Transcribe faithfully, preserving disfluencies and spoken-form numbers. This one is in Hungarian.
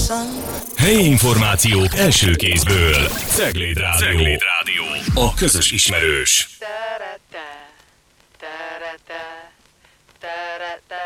Helyi információk első kézből. Cegléd Rádió. Cegléd Rádió. A közös ismerős. Terete, terete, terete.